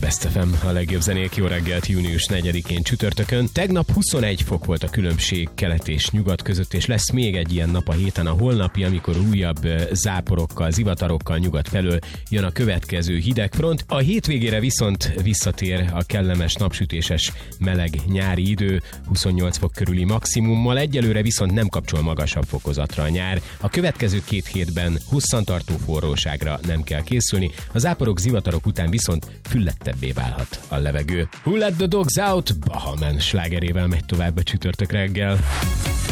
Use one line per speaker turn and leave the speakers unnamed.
Best FM, a legjobb zenék. Jó reggelt június 4-én csütörtökön. Tegnap 21 fok volt a különbség kelet és nyugat között, és lesz még egy ilyen nap a héten, a holnapi, amikor újabb záporokkal, zivatarokkal nyugat felől jön a következő hidegfront. A hétvégére viszont visszatér a kellemes napsütéses meleg nyári idő, 28 fok körüli maximummal. Egyelőre viszont nem kapcsol magasabb fokozatra a nyár. A következő 2 hétben hosszantartó forróságra nem kell készülni, a záporok, zivatarok után viszont füllettebbé válhat a levegő. Who Let the Dogs Out? Baha Man slágerével megy tovább a csütörtök reggel.